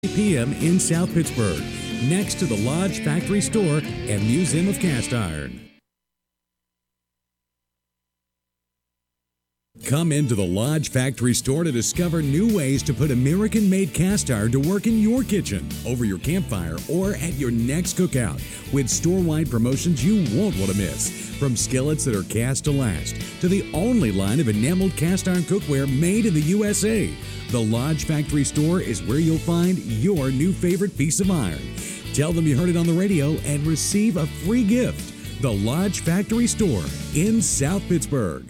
p.m. in South Pittsburgh, next to the Lodge Factory Store and Museum of Cast Iron. Come into the Lodge Factory Store to discover new ways to put American-made cast iron to work in your kitchen, over your campfire, or at your next cookout, with store-wide promotions you won't want to miss. From skillets that are cast to last, to the only line of enameled cast iron cookware made in the USA. The Lodge Factory Store is where you'll find your new favorite piece of iron. Tell them you heard it on the radio and receive a free gift. The Lodge Factory Store in South Pittsburgh.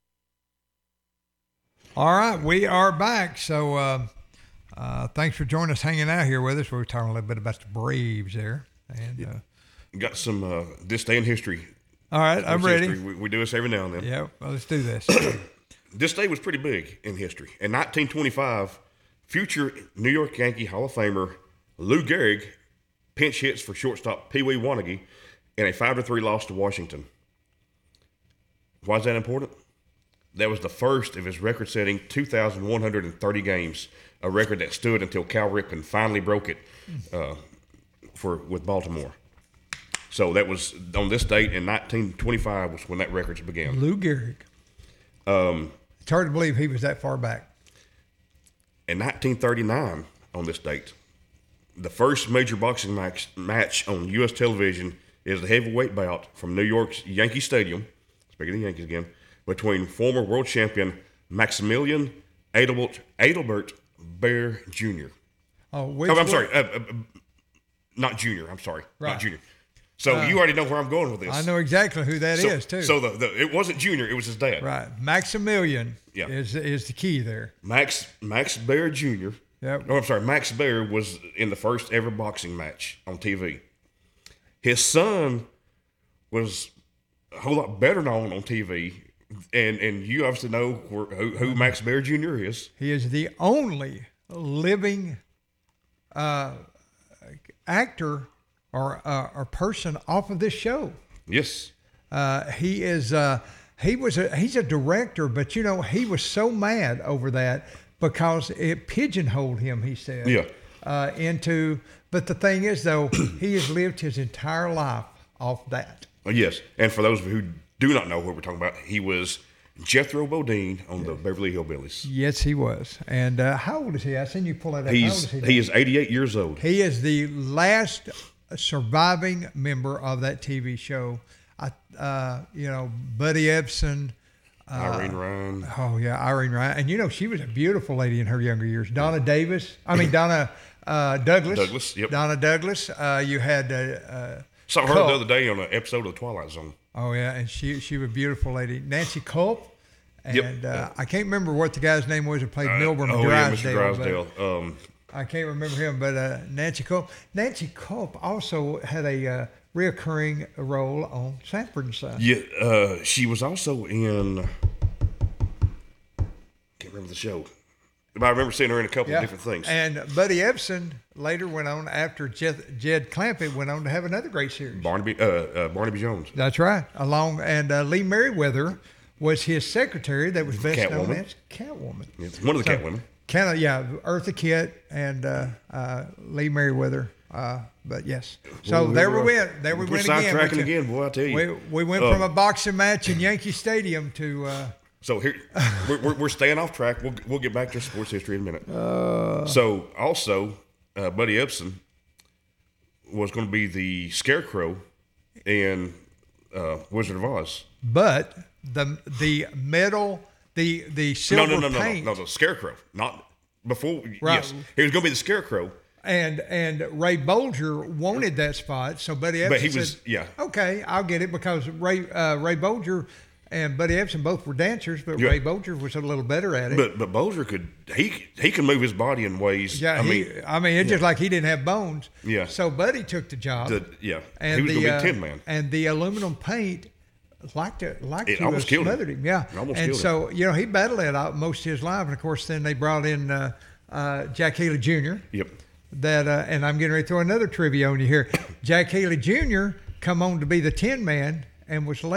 All right, we are back. So thanks for joining us, hanging out here with us. We were talking a little bit about the Braves there. And got some this day in history. All right, I'm ready. We do this every now and then. Yeah, well, let's do this. This day was pretty big in history. In 1925, future New York Yankee Hall of Famer Lou Gehrig pinch hits for shortstop Pee Wee Wanege in a 5-3 loss to Washington. Why is that important? That was the first of his record-setting 2,130 games, a record that stood until Cal Ripken finally broke it with Baltimore. So that was on this date in 1925 was when that record began. Lou Gehrig. It's hard to believe he was that far back. In 1939, on this date, the first major boxing match on U.S. television is the heavyweight bout from New York's Yankee Stadium, speaking of the Yankees again, between former world champion Maximilian Adelbert Bear Jr. I'm sorry. Not Junior. I'm sorry. Right. Not Junior. So you already know where I'm going with this. I know exactly who that is, too. So it wasn't Junior. It was his dad. Right. Maximilian is the key there. Max Bear Jr. Yep. Oh, I'm sorry. Max Bear was in the first ever boxing match on TV. His son was a whole lot better known on TV. And you obviously know who Max Bear Jr. is. He is the only living actor or person off of this show. Yes. He's a director, but he was so mad over that because it pigeonholed him, he said. Yeah. But the thing is, though, he has lived his entire life off that. Yes. And for those who do not know what we're talking about, he was Jethro Bodine on the Beverly Hillbillies. Yes, he was. And how old is he? I seen you pull that up. He is 88 years old. He is the last surviving member of that TV show. Buddy Ebsen. Irene Ryan. Oh, yeah, Irene Ryan. And, she was a beautiful lady in her younger years. Donna Douglas. Douglas, yep. Donna Douglas. You had... Saw her the other day on an episode of The Twilight Zone. Oh, yeah, and she was a beautiful lady. Nancy Culp. And I can't remember what the guy's name was who played Milburn Drysdale. Mr. Drysdale. I can't remember him, but Nancy Culp. Nancy Culp also had a reoccurring role on Sanford & Son. Yeah, she was also in... can't remember the show. But I remember seeing her in a couple of different things. And Buddy Ebsen later went on, after Jed Clampett, went on to have another great series. Barnaby Jones. That's right. And Lee Merriweather was his secretary that was best known as Catwoman. It's one of the Catwomen. Eartha Kitt and Lee Merriweather. But yes. So there we went. There we went again. We're sidetracking again, boy, I tell you. We went from a boxing match in Yankee Stadium to... So here, we're staying off track. We'll get back to sports history in a minute. So also, Buddy Ebsen was going to be the Scarecrow in Wizard of Oz. But the metal, the silver paint. No, the Scarecrow. Not before. Right. Yes, he was going to be the Scarecrow. And Ray Bolger wanted that spot, so Buddy Ebsen said, okay, I'll get it, because Ray Bolger and Buddy Ebsen both were dancers, but Ray Bolger was a little better at it. But Bolger he can move his body in ways. Yeah, it's just like he didn't have bones. Yeah. So Buddy took the job. And he was going to be a Tin Man. And the aluminum paint it almost killed smothered him. Yeah. And so he battled it out most of his life, and of course then they brought in Jack Haley Jr. Yep. That and I'm getting ready to throw another trivia on you here. Jack Haley Jr. come on to be the Tin Man, and was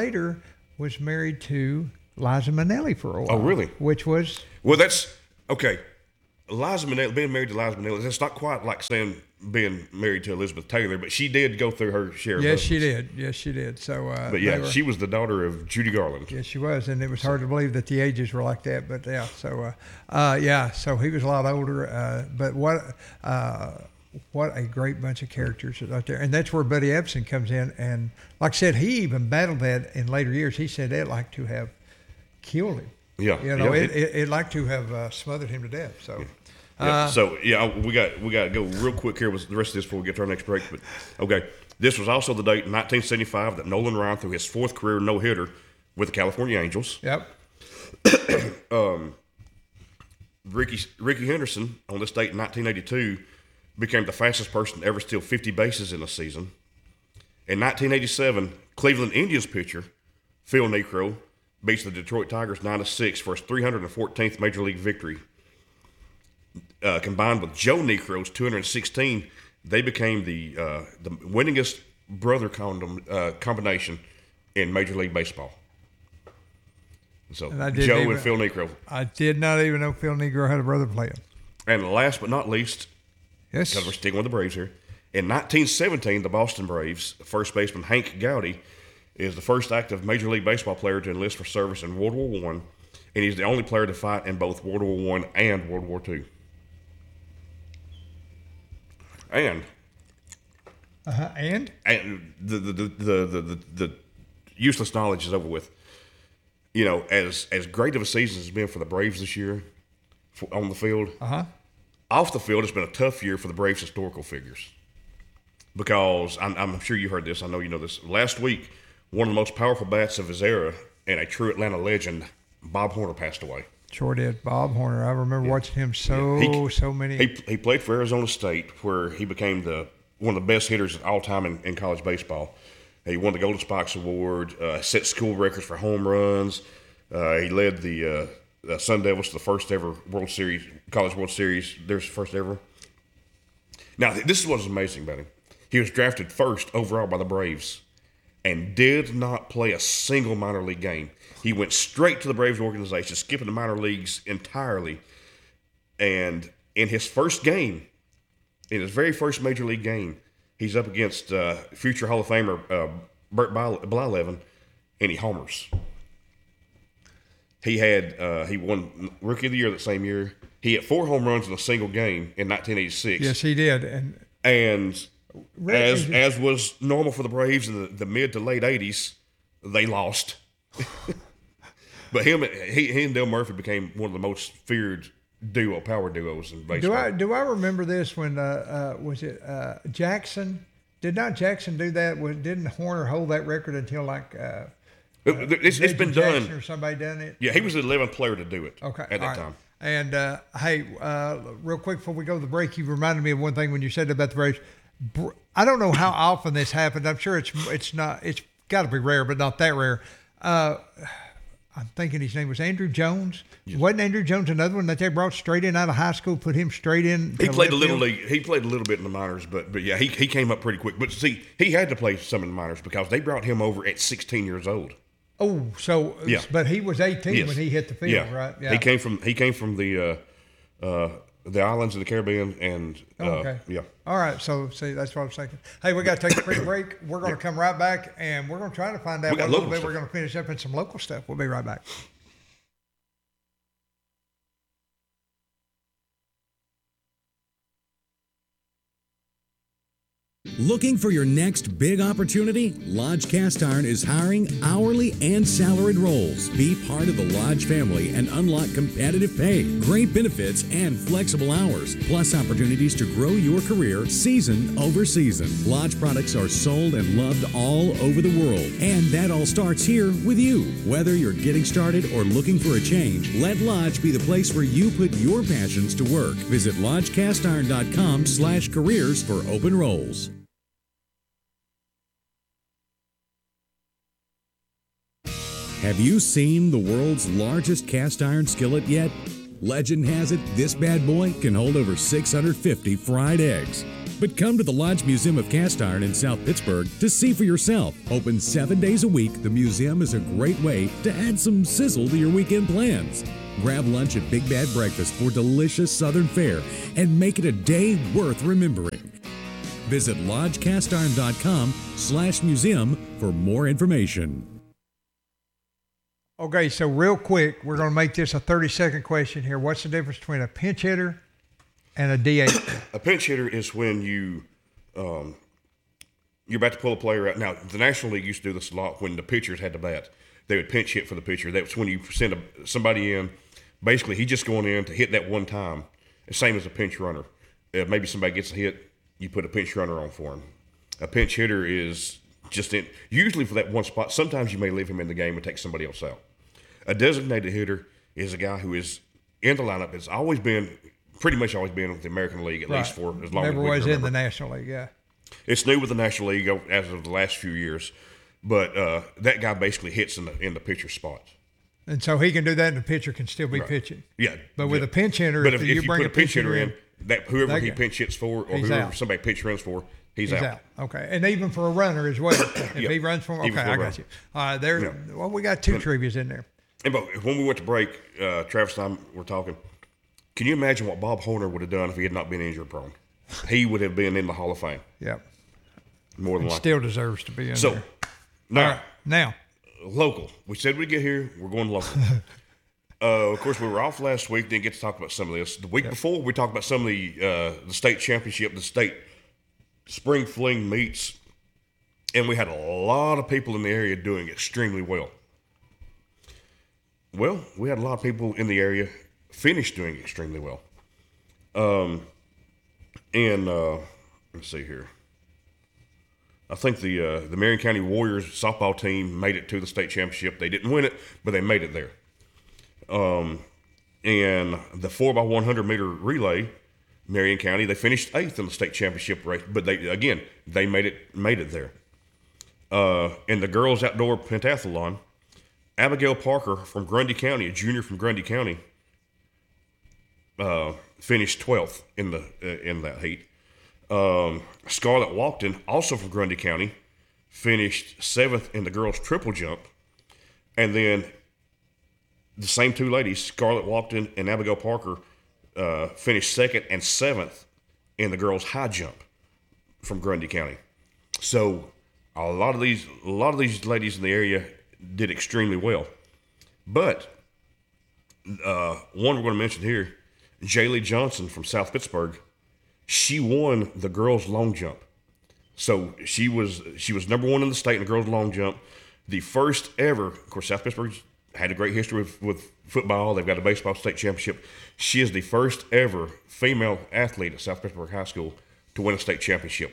married to Liza Minnelli for a while. Oh, really? Which was... Well, that's... Okay. Liza Minnelli, being married to Liza Minnelli, it's not quite like saying being married to Elizabeth Taylor, but she did go through her share of husbands. Yes, she did. So, but yeah, she was the daughter of Judy Garland. Yes, she was, and it was hard to believe that the ages were like that. But yeah, so so he was a lot older. But what a great bunch of characters out there, and that's where Buddy Ebsen comes in. And like I said, he even battled that in later years. He said they'd like to have killed him. Yeah, it'd like to have smothered him to death. So. Yeah. We got to go real quick here with the rest of this before we get to our next break. But okay, this was also the date in 1975 that Nolan Ryan threw his 4th career no-hitter with the California Angels. Yep. Ricky Henderson on this date in 1982 became the fastest person to ever steal 50 bases in a season. In 1987, Cleveland Indians pitcher Phil Niekro beats the Detroit Tigers 9-6 for his 314th major league victory. Combined with Joe Niekro's 216, they became the winningest brother combination in Major League Baseball. So Joe and Phil Niekro. I did not even know Phil Niekro had a brother playing. And last but not least, yes, because we're sticking with the Braves here, in 1917, the Boston Braves, first baseman Hank Gowdy, is the first active Major League Baseball player to enlist for service in World War I, and he's the only player to fight in both World War I and World War II. And the useless knowledge is over with. You know, as great of a season as it's been for the Braves this year on the field, off the field, it's been a tough year for the Braves' historical figures. Because I'm sure you heard this. I know you know this. Last week, one of the most powerful bats of his era and a true Atlanta legend, Bob Horner, passed away. Sure did. Bob Horner. I remember watching him so many. He played for Arizona State, where he became one of the best hitters of all time in college baseball. He won the Golden Spikes Award, set school records for home runs. He led the Sun Devils to the first ever College World Series. Their first ever. Now, this is what is amazing about him. He was drafted first overall by the Braves and did not play a single minor league game. He went straight to the Braves organization, skipping the minor leagues entirely. And in his first game, in his very first major league game, he's up against future Hall of Famer Bert Blyleven, and he homers. He won Rookie of the Year that same year. He hit 4 home runs in a single game in 1986. Yes, he did. And as was normal for the Braves in the mid to late 80s, they lost. But he and Dale Murphy became one of the most feared power duos in baseball. Do I remember this when was it Jackson? Did not Jackson do that? Didn't Horner hold that record until like it's been Jackson done? Or somebody done it? Yeah, he was the 11th player to do it. Okay, at that time. And hey, real quick before we go to the break, you reminded me of one thing when you said about the Braves. I don't know how often this happened. I'm sure it's not. It's got to be rare, but not that rare. I'm thinking his name was Andrew Jones. Yes. Wasn't Andrew Jones another one that they brought straight in out of high school, put him straight in? He played a little league. He played a little bit in the minors, but yeah, he came up pretty quick. But see, he had to play some in the minors because they brought him over at 16 years old. Oh, so yeah. But he was 18 when he hit the field, right? Yeah. He came from the islands of the Caribbean, and okay. Yeah. All right, so see, that's what I was thinking. Hey, we got to take a quick break. We're going to come right back, and we're going to try to find out a little bit. We're going to finish up in some local stuff. We'll be right back. Looking for your next big opportunity? Lodge Cast Iron is hiring hourly and salaried roles. Be part of the Lodge family and unlock competitive pay, great benefits, and flexible hours, plus opportunities to grow your career season over season. Lodge products are sold and loved all over the world, and that all starts here with you. Whether you're getting started or looking for a change, let Lodge be the place where you put your passions to work. Visit lodgecastiron.com/careers for open roles. Have you seen the world's largest cast iron skillet yet? Legend has it this bad boy can hold over 650 fried eggs. But come to the Lodge Museum of Cast Iron in South Pittsburgh to see for yourself. Open 7 days a week, the museum is a great way to add some sizzle to your weekend plans. Grab lunch at Big Bad Breakfast for delicious Southern fare and make it a day worth remembering. Visit lodgecast-iron.com/museum for more information. Okay, so real quick, we're going to make this a 30-second question here. What's the difference between a pinch hitter and a DH? A pinch hitter is when you're about to pull a player out. Now, the National League used to do this a lot when the pitchers had to bat. They would pinch hit for the pitcher. That's when you send somebody in. Basically, he's just going in to hit that one time. The same as a pinch runner. Maybe somebody gets a hit, you put a pinch runner on for him. A pinch hitter is just usually for that one spot. Sometimes you may leave him in the game and take somebody else out. A designated hitter is a guy who is in the lineup. It's pretty much always been with the American League, at least for as long as we can remember. Never was in the National League, yeah. It's new with the National League as of the last few years, but that guy basically hits in the pitcher's spot. And so he can do that, and the pitcher can still be pitching. Yeah, but with a pinch hitter, but if you bring put a pinch hitter in, whoever he pinch hits for, or whoever somebody pinch runs for, he's out. Okay, and even for a runner as well. If he runs for him, okay, I got you. Well, we got two trivias in there. And but when we went to break, Travis and I were talking. Can you imagine what Bob Horner would have done if he had not been injury prone? He would have been in the Hall of Fame. Yep. More than likely. Still deserves to be in there. So now, local. We said we'd get here. We're going local. Of course, we were off last week. Didn't get to talk about some of this. The week before, we talked about some of the state championship, the state spring fling meets, and we had a lot of people in the area doing extremely well. Well, we had a lot of people in the area finish doing extremely well. Let's see here. I think the Marion County Warriors softball team made it to the state championship. They didn't win it, but they made it there. And the 4x100 meter relay, Marion County, they finished 8th in the state championship race, but they made it there. In the girls outdoor pentathlon, Abigail Parker from Grundy County, a junior from Grundy County, finished 12th in that heat. Scarlett Walkton, also from Grundy County, finished 7th in the girls triple jump. And then the same two ladies, Scarlett Walkton and Abigail Parker, finished 2nd and 7th in the girls high jump from Grundy County. So a lot of these ladies in the area did extremely well. But one we're going to mention here, Jaylee Johnson from South Pittsburgh, she won the girls long jump. So she was number 1 in the state in the girls long jump. The first ever, of course, South Pittsburgh had a great history with football. They've got a baseball state championship. She is the first ever female athlete at South Pittsburgh High School to win a state championship.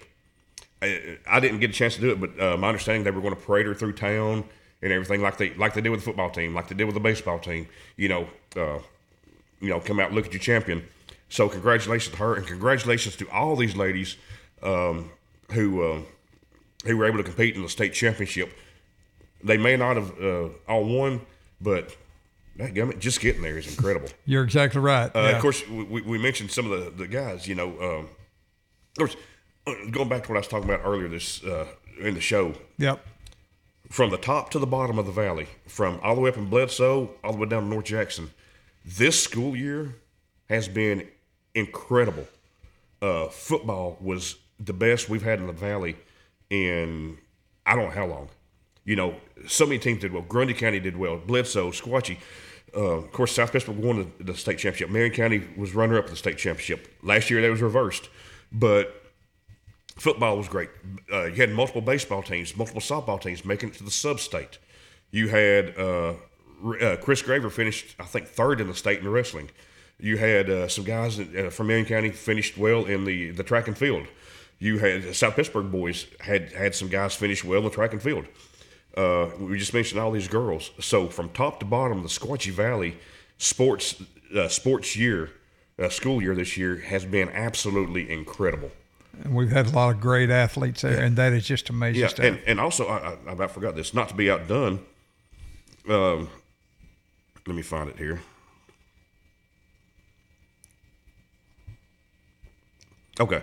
I didn't get a chance to do it, but my understanding, they were going to parade her through town and everything like they did with the football team, like they did with the baseball team. Come out and look at your champion. So congratulations to her, and congratulations to all these ladies who were able to compete in the state championship. They may not have all won, but just getting there is incredible. You're exactly right. Of course, we mentioned some of the guys. Of course, going back to what I was talking about earlier in the show. Yep. From the top to the bottom of the valley, from all the way up in Bledsoe, all the way down to North Jackson, this school year has been incredible. Football was the best we've had in the valley in I don't know how long. So many teams did well. Grundy County did well. Bledsoe, Squatchy. Of course, South Pittsburgh won the state championship. Marion County was runner-up in the state championship. Last year, that was reversed. But football was great. You had multiple baseball teams, multiple softball teams making it to the sub-state. You had Chris Graver finished, I think, 3rd in the state in the wrestling. You had some guys from Marion County finished well in the track and field. You had South Pittsburgh boys had some guys finish well in the track and field. We just mentioned all these girls. So from top to bottom, the Squatchy Valley sports year, school year this year has been absolutely incredible. And we've had a lot of great athletes there, and that is just amazing stuff. And also, I about forgot this, not to be outdone. Let me find it here. Okay.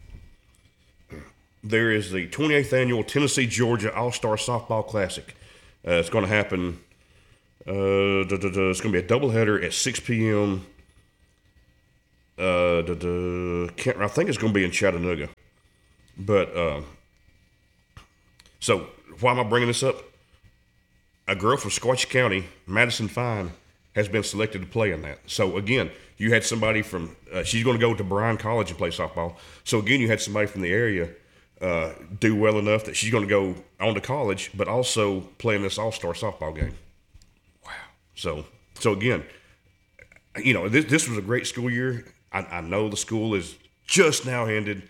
There is the 28th annual Tennessee-Georgia All-Star Softball Classic. It's going to happen It's going to be a doubleheader at 6 p.m. I think it's going to be in Chattanooga. But so why am I bringing this up? A girl from Squatch County, Madison Fine, has been selected to play in that. So again, you had somebody from she's going to go to Bryan College and play softball. So again, you had somebody from the area do well enough that she's going to go on to college, but also play in this all-star softball game. Wow. So again, you know, this was a great school year. I know the school is just now ended.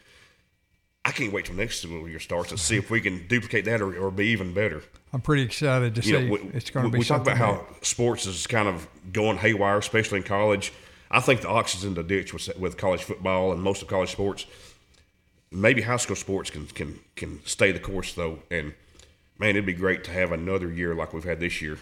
I can't wait till next school year starts and see if we can duplicate that or be even better. I'm pretty excited to see it's going to be something. We talk about how sports is kind of going haywire, especially in college. I think the ox is in the ditch with college football and most of college sports. Maybe high school sports can stay the course, though. And, man, it'd be great to have another year like we've had this year.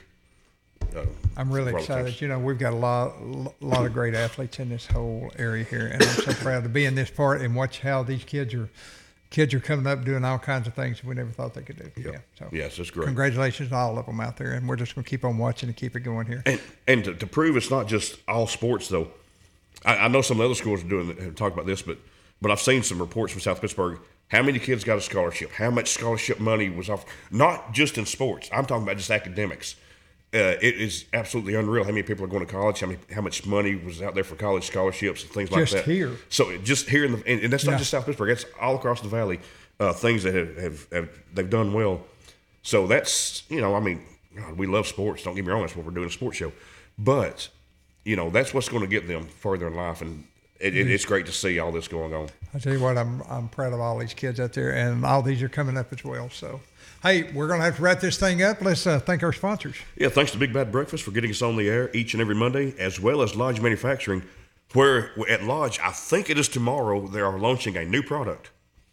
I'm really excited. You know, we've got a lot of great athletes in this whole area here, and I'm so proud to be in this part and watch how these kids are coming up doing all kinds of things we never thought they could do. Yeah. So yes, it's great. Congratulations to all of them out there, and we're just going to keep on watching and keep it going here. And to prove it's not just all sports, though, I know some of the other schools have talked about this, but I've seen some reports from South Pittsburgh. How many kids got a scholarship? How much scholarship money was offered? Not just in sports. I'm talking about just academics. It is absolutely unreal how many people are going to college, how much money was out there for college scholarships and things like that. Just here. So just here, and that's not just South Pittsburgh. That's all across the valley, things that have they've done well. So that's, you know, I mean, God, we love sports. Don't get me wrong, that's what we're doing, a sports show. But, you know, that's what's going to get them further in life, and it's great to see all this going on. I tell you what, I'm proud of all these kids out there, and all these are coming up as well. So, hey, we're going to have to wrap this thing up. Let's thank our sponsors. Yeah, thanks to Big Bad Breakfast for getting us on the air each and every Monday, as well as Lodge Manufacturing, where at Lodge, I think it is tomorrow, they are launching a new product.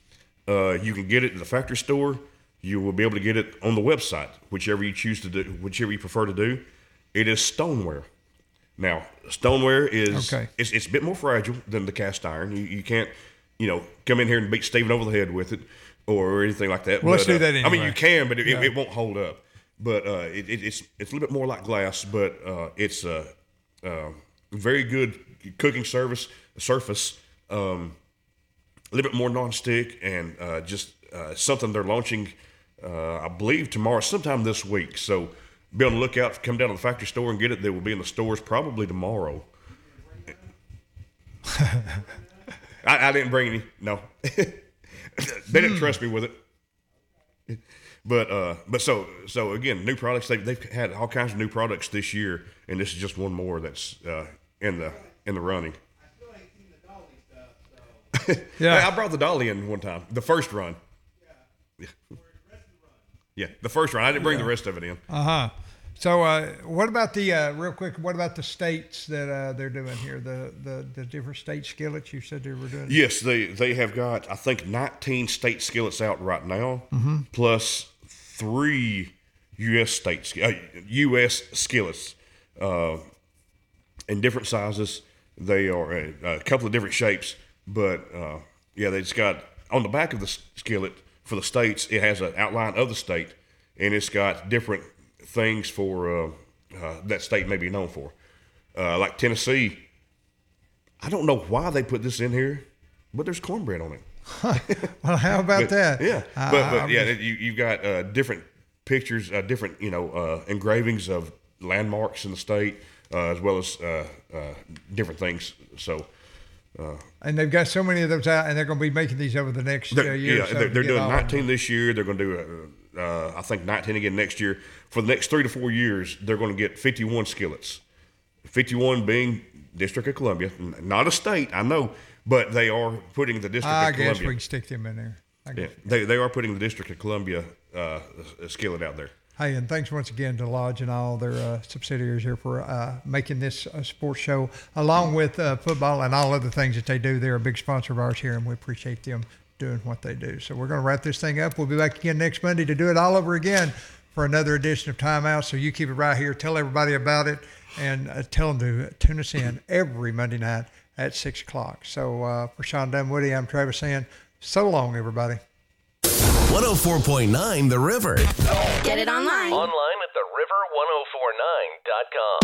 You can get it in the factory store. You will be able to get it on the website, whichever you choose to do, whichever you prefer to do. It is stoneware. Now, stoneware is it's a bit more fragile than the cast iron. You can't, you know, come in here and beat Steven over the head with it or anything like that. Well, let's do that anyway. I mean, you can, but it won't hold up. But it's a little bit more like glass, but it's a very good cooking surface, a little bit more nonstick, and just something they're launching, I believe, tomorrow, sometime this week. So be on the lookout. Come down to the factory store and get it. They will be in the stores probably tomorrow. I didn't bring any. No. They didn't trust me with it. But so again, new products. They've had all kinds of new products this year, and this is just one more that's in the running. I still ain't seen the Dolly stuff. So. Yeah, I brought the Dolly in one time. The first run. Yeah. Yeah, the first run. I didn't bring the rest of it in. So what about the real quick? What about the states that they're doing here? The different state skillets you said they were doing. Yes, they have got, I think, 19 state skillets out right now, plus 3 U.S. skillets in different sizes. They are a couple of different shapes, but they just got on the back of the skillet for the states. It has an outline of the state, and it's got different things for that state may be known for. Like Tennessee, I don't know why they put this in here, but there's cornbread on it. Well, how about that? Yeah, but you've got different pictures, different engravings of landmarks in the state, as well as different things. So. And they've got so many of those out, and they're going to be making these over the next year. Yeah, so they're doing 19 this year. They're going to do, I think, 19 again next year. For the next 3 to 4 years, they're going to get 51 skillets. 51 being District of Columbia, not a state, I know, but they are putting the District of Columbia. I guess we can stick them in there. They are putting the District of Columbia skillet out there. Hey, and thanks once again to Lodge and all their subsidiaries here for making this a sports show, along with football and all other things that they do. They're a big sponsor of ours here, and we appreciate them doing what they do. So we're going to wrap this thing up. We'll be back again next Monday to do it all over again for another edition of Time Out. So you keep it right here. Tell everybody about it, and tell them to tune us in every Monday night at 6 o'clock. So for Sean Dunwoody, I'm Travis saying so long, everybody. 104.9 The River. Get it online. Online at theriver1049.com. 1059.com.